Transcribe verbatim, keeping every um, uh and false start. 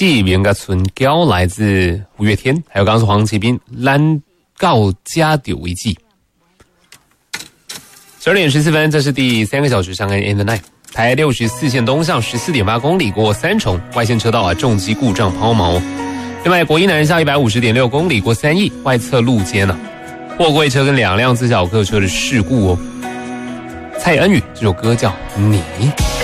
纪元个村娇来自五月天，还有刚刚是黄启斌蓝告加丢为记。十二点十四分，这是第三个小时上岸 in the night。台六十四线东向十四点八公里过三重，外线车道啊重机故障抛锚。另外，国一南向一百五十点六公里过三义，外侧路肩呢、啊，货柜车跟两辆自小客车的事故哦。蔡恩宇这首歌叫《你》。